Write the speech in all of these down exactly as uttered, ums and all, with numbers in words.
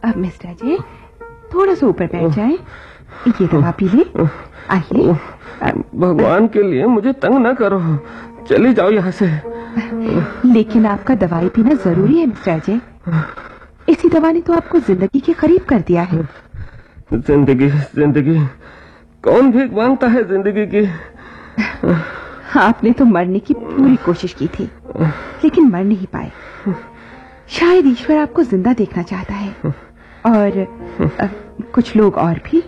अब मिस्टर जी थोड़ा सा ऊपर बैठ जाएं, ये दवा पी ले। आइए। भगवान के लिए मुझे तंग न करो, चली जाओ यहाँ से। लेकिन आपका दवाई पीना जरूरी है मिस्टर जी, इसी दवा ने तो आपको जिंदगी के करीब कर दिया है। जिंदगी जिंदगी कौन भीख मांगता है जिंदगी की। आपने तो मरने की पूरी कोशिश की थी, लेकिन मर नहीं पाए। शायद ईश्वर आपको जिंदा देखना चाहता है, और आ, कुछ लोग और भी।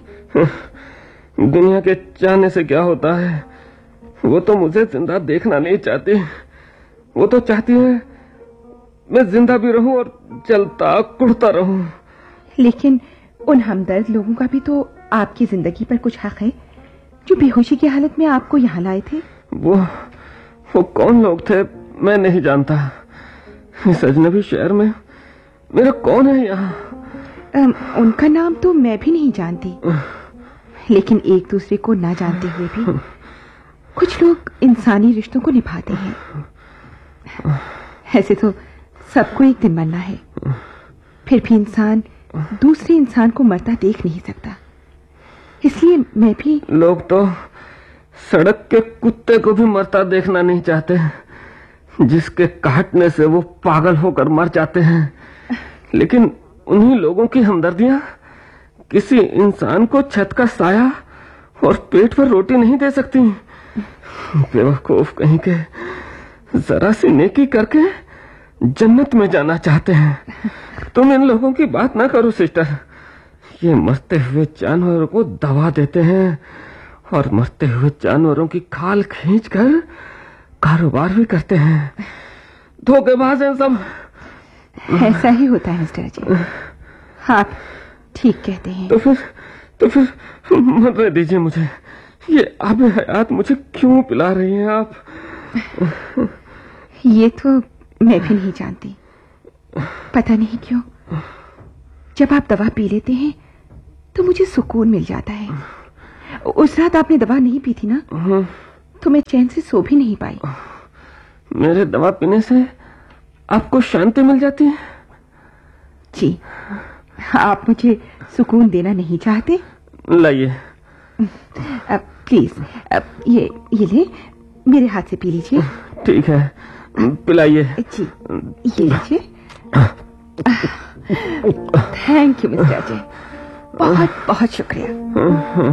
दुनिया के चाहने से क्या होता है, वो तो मुझे जिंदा देखना नहीं चाहती। वो तो चाहती है मैं जिंदा भी रहूं और चलता कुड़ता रहूं। लेकिन उन हमदर्द लोगों का भी तो आपकी जिंदगी पर कुछ हक है, जो बेहोशी की हालत में आपको यहाँ लाए थे। वो वो कौन लोग थे मैं नहीं जानता। इस अजनबी शहर में मेरा कौन है यहाँ। उनका नाम तो मैं भी नहीं जानती, लेकिन एक दूसरे को ना जानते हुए भी कुछ लोग इंसानी रिश्तों को निभाते हैं। ऐसे तो सबको एक दिन मरना है, फिर भी इंसान दूसरे इंसान को मरता देख नहीं सकता। इसलिए मैं भी। लोग तो सड़क के कुत्ते को भी मरता देखना नहीं चाहते, जिसके काटने से वो पागल होकर मर जाते हैं। लेकिन उन्हीं लोगों की हमदर्दियां किसी इंसान को छत का साया और पेट पर रोटी नहीं दे सकती। बेवकूफ कहीं के जरा सी नेकी करके जन्नत में जाना चाहते हैं। तुम इन लोगों की बात ना करो सिस्टर। ये मरते हुए जानवरों को दवा देते हैं और मरते हुए जानवरों की खाल खींचकर कारोबार भी करते हैं। धोखेबाज हैं सब। ऐसा ही होता है मिस्टर जी, आप ठीक कहते हैं। तो फिर तो फिर मरने दीजिए मुझे। ये आबे हयात मुझे क्यों पिला रही हैं आप? ये तो मैं भी नहीं जानती, पता नहीं क्यों जब आप दवा पी लेते हैं तो मुझे सुकून मिल जाता है। उस रात आपने दवा नहीं पी थी ना, तो मैं चैन से सो भी नहीं पाई। मेरे दवा पीने से आपको शांति मिल जाती है? जी, आप मुझे सुकून देना नहीं चाहते? लाइए। प्लीज अब ये ये ले, मेरे हाथ से पी लीजिए। ठीक है, पिलाइए। जी, ये लीजिए। थैंक यू मिस्टर जी, बहुत बहुत शुक्रिया।